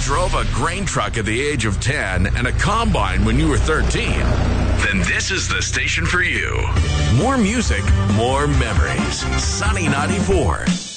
drove a grain truck at the age of 10 and a combine when you were 13, then this is the station for you. More music, more memories. Sunny 94.